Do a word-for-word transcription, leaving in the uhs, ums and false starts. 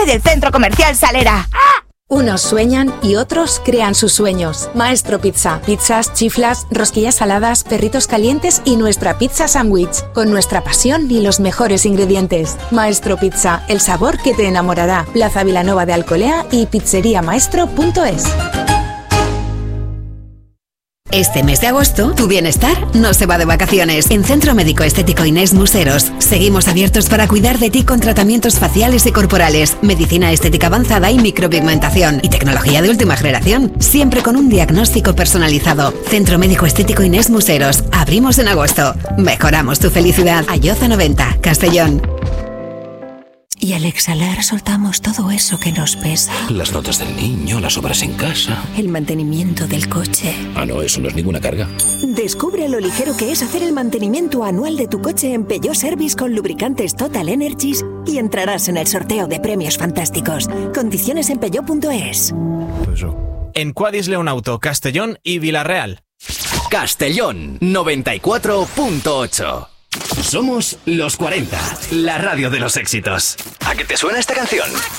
del Centro Comercial Salera. Unos sueñan y otros crean sus sueños. Maestro Pizza. Pizzas, chiflas, rosquillas saladas, perritos calientes y nuestra pizza sándwich. Con nuestra pasión y los mejores ingredientes. Maestro Pizza. El sabor que te enamorará. Plaza Vilanova de Alcolea y pizzería maestro punto es. Este mes de agosto, tu bienestar no se va de vacaciones. En Centro Médico Estético Inés Museros, seguimos abiertos para cuidar de ti con tratamientos faciales y corporales, medicina estética avanzada y micropigmentación, y tecnología de última generación, siempre con un diagnóstico personalizado. Centro Médico Estético Inés Museros, abrimos en agosto. Mejoramos tu felicidad. Ayoza noventa, Castellón. Y al exhalar soltamos todo eso que nos pesa. Las notas del niño, las obras en casa. El mantenimiento del coche. Ah, no, eso no es ninguna carga. Descubre lo ligero que es hacer el mantenimiento anual de tu coche en Peugeot Service con lubricantes Total Energies y entrarás en el sorteo de premios fantásticos. Condiciones en peugeot punto es. En Quadis Leonauto, Castellón y Villarreal. Castellón noventa y cuatro punto ocho. Somos los cuarenta, la radio de los éxitos. ¿A qué te suena esta canción?